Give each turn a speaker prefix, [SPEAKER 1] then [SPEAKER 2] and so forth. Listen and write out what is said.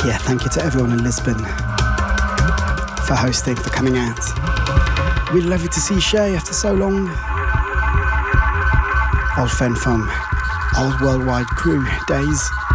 [SPEAKER 1] Yeah, thank you to everyone in Lisbon for hosting, for coming out. Really lovely to see Shay after so long. Old friend from old Worldwide Crew days.